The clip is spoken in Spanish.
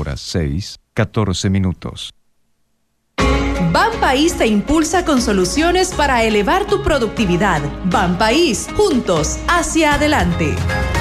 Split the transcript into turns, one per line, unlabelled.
horas 6:14.
Banpaís te impulsa con soluciones para elevar tu productividad. Banpaís, juntos hacia adelante.